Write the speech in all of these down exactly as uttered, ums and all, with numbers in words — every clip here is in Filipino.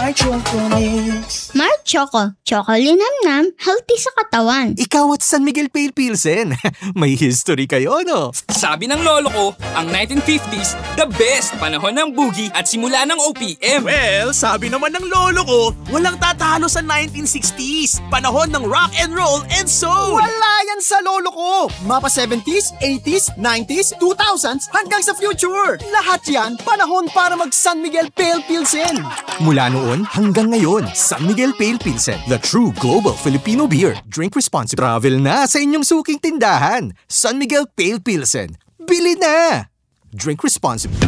My Choco Mix. Mar Choco. Choco linamnam, healthy sa katawan. Ikaw at San Miguel Pale Pilsen. May history kayo, no? Sabi ng lolo ko, ang nineteen fifties, the best panahon ng boogie at simula ng O P M. Well, sabi naman ng lolo ko, walang tatalo sa nineteen sixties. Panahon ng rock and roll and soul. Wala yan sa lolo ko. Mapa seventies, eighties, nineties, two thousands, hanggang sa future. Lahat yan, panahon para mag San Miguel Pale Pilsen. Mula noon hanggang ngayon, San Miguel Pale Pilsen, the true global Filipino beer. Drink responsibly. Travel na sa inyong suking tindahan. San Miguel Pale Pilsen. Bili na! Drink responsibly.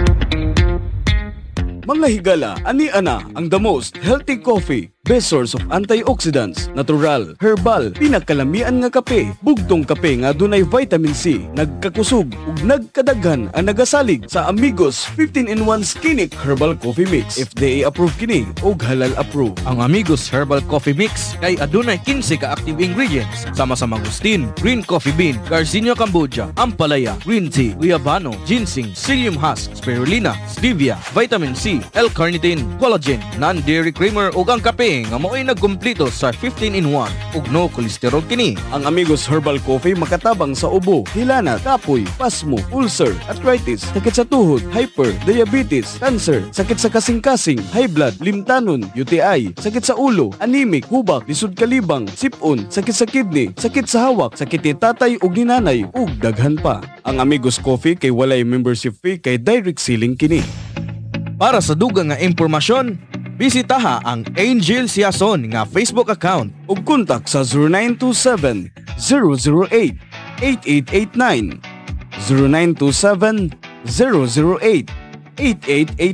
Mga higala, ani-ana ang the most healthy coffee. Best source of antioxidants, natural, herbal, pinakalamian nga kape, bugtong kape nga dunay vitamin C, nagkakusog ug nagkadaghan ang nagasalig sa Amigos fifteen in one Skinnic Herbal Coffee Mix. F D A approved kini ug halal approved. Ang Amigos Herbal Coffee Mix kay adunay fifteen ka active ingredients sama sa mangustin, green coffee bean, Garcinia Cambogia, ampalaya, green tea, guayabano, ginseng, psyllium husk, spirulina, stevia, vitamin C, L-carnitine, collagen, non-dairy creamer ug ang kape nga mao'y nagkumpleto sa fifteen in one ug no cholesterol kini. Ang Amigos Herbal Coffee makatabang sa ubo, hilana, kapoy, pasmo, ulcer, arthritis, sakit sa tuhod, hyper, diabetes, cancer, sakit sa kasing-kasing, high blood, limtanon, U T I, sakit sa ulo, anemic, hubak, lisod kalibang, sipon, sakit sa kidney, sakit sa hawak, sakit ni tatay ug ni nanay ug daghan pa. Ang Amigos Coffee kay walay membership fee kay direct selling kini. Para sa dugang nga impormasyon, bisitaha ang Angel Siason nga Facebook account ug kontak sa zero nine two seven, zero zero eight, eight eight eight nine, zero nine two seven, zero zero eight, eight eight eight